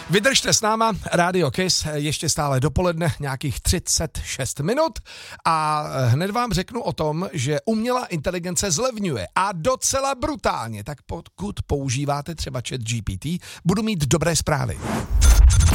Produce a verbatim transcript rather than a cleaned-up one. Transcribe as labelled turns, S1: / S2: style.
S1: Vydržte s náma, Radio Kiss, ještě stále dopoledne, nějakých třicet šest minut a hned vám řeknu o tom, že umělá inteligence zlevňuje a docela brutálně, tak pokud používáte třeba ChatGPT, budu mít dobré zprávy.